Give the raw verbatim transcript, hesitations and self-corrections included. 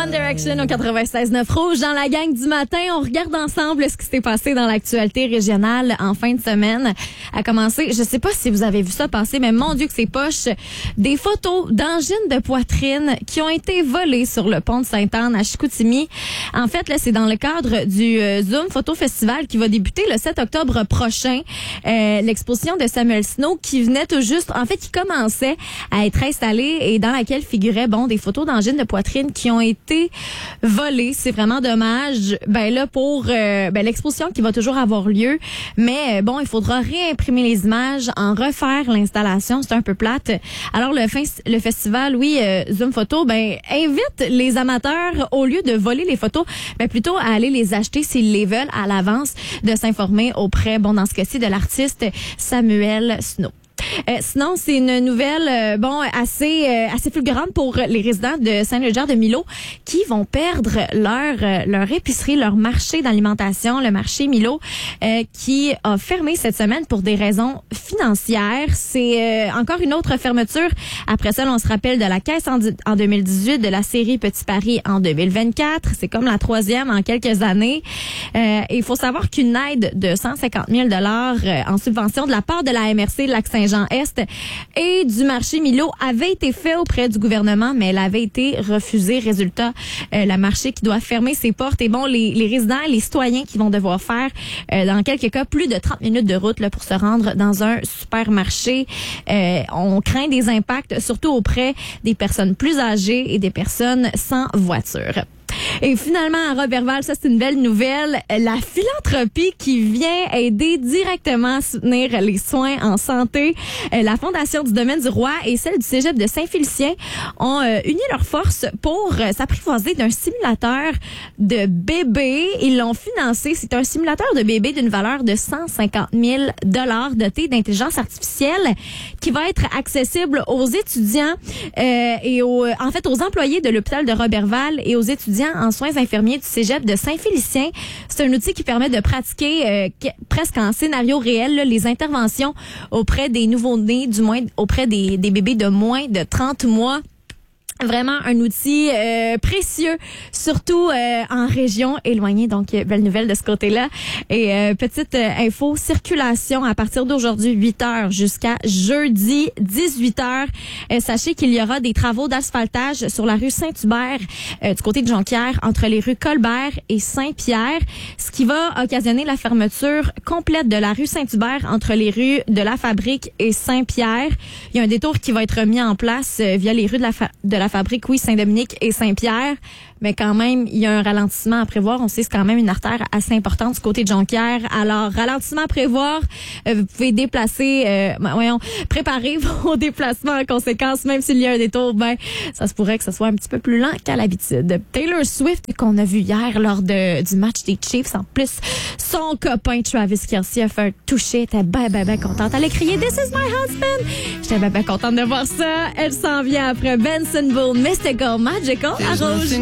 One Direction au quatre-vingt-seize neuf Rouge. Dans la gang du matin, on regarde ensemble ce qui s'est passé dans l'actualité régionale en fin de semaine. À commencer, je sais pas si vous avez vu ça passer, mais mon Dieu que c'est poche. Des photos d'angines de poitrine qui ont été volées sur le pont de Sainte-Anne à Chicoutimi. En fait, là, c'est dans le cadre du euh, Zoom Photo Festival qui va débuter le sept octobre prochain. Euh, l'exposition de Samuel Snow qui venait tout juste, en fait, qui commençait à être installée et dans laquelle figuraient, bon, des photos d'angines de poitrine qui ont été volées. C'est vraiment dommage. Ben là, pour euh, ben, l'exposition qui va toujours avoir lieu, mais bon, il faudra réimprimer les images, en refaire l'installation. C'est un peu plate. Alors, le, fin, le festival, oui, euh, Zoom Photo, ben invite les amateurs, au lieu de voler les photos, ben plutôt à aller les acheter s'ils les veulent à l'avance, de s'informer auprès, bon, dans ce cas-ci, de l'artiste Samuel Snow. Euh, sinon, c'est une nouvelle euh, bon assez euh, assez fulgurante pour les résidents de Saint-Léger-de-Milo qui vont perdre leur euh, leur épicerie, leur marché d'alimentation, le marché Milo, euh, qui a fermé cette semaine pour des raisons financières. C'est euh, encore une autre fermeture. Après ça, on se rappelle de la caisse en, en deux mille dix-huit, de la série Petit Paris en deux mille vingt-quatre. C'est comme la troisième en quelques années. Euh, il faut savoir qu'une aide de cent cinquante mille dollars euh, en subvention de la part de la M R C Lac-Saint-Jean Est et du marché Milo avait été fait auprès du gouvernement, mais elle avait été refusée. Résultat, euh, la marché qui doit fermer ses portes. Et bon, les, les résidents, les citoyens qui vont devoir faire, euh, dans quelques cas, plus de trente minutes de route là, pour se rendre dans un supermarché. Euh, on craint des impacts, surtout auprès des personnes plus âgées et des personnes sans voiture. Et finalement, à Roberval, ça c'est une belle nouvelle, la philanthropie qui vient aider directement à soutenir les soins en santé. La Fondation du domaine du Roi et celle du Cégep de Saint-Félicien ont euh, uni leurs forces pour euh, s'apprivoiser d'un simulateur de bébé. Ils l'ont financé. C'est un simulateur de bébé d'une valeur de cent cinquante mille dollars doté d'intelligence artificielle qui va être accessible aux étudiants euh, et aux, en fait aux employés de l'hôpital de Roberval et aux étudiants en soins infirmiers du Cégep de Saint-Félicien. C'est un outil qui permet de pratiquer euh, presque en scénario réel là, les interventions auprès des nouveau-nés, du moins auprès des, des bébés de moins de trente mois. Vraiment un outil euh, précieux, surtout euh, en région éloignée. Donc, belle nouvelle de ce côté-là. Et euh, petite euh, info, circulation à partir d'aujourd'hui, huit heures jusqu'à jeudi, dix-huit heures. Euh, sachez qu'il y aura des travaux d'asphaltage sur la rue Saint-Hubert, euh, du côté de Jonquière, entre les rues Colbert et Saint-Pierre, ce qui va occasionner la fermeture complète de la rue Saint-Hubert entre les rues de la Fabrique et Saint-Pierre. Il y a un détour qui va être mis en place euh, via les rues de la, fa- de la Fabrique, oui, Saint-Dominique et Saint-Pierre, mais quand même, il y a un ralentissement à prévoir. On sait que c'est quand même une artère assez importante du côté de Jonquière. Alors, ralentissement à prévoir. Euh, vous pouvez déplacer, euh, ben, voyons, préparer vos déplacements en conséquence, même s'il y a un détour, ben, ça se pourrait que ce soit un petit peu plus lent qu'à l'habitude. Taylor Swift, qu'on a vu hier lors de, du match des Chiefs, en plus, son copain Travis Kelce a fait un toucher. Elle était ben, ben, ben contente. Elle a crié « This is my husband ». J'étais ben, ben contente de voir ça. Elle s'en vient après Benson Boone, Mystical, Magical, à Rouge.